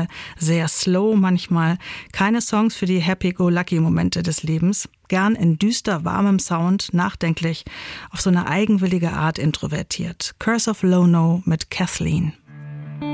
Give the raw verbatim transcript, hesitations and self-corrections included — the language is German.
manchmal sehr slow, manchmal keine Songs für die Happy-Go-Lucky-Momente des Lebens. Gern in düster, warmem Sound, nachdenklich, auf so eine eigenwillige Art introvertiert. Curse of Lono mit Kathleen.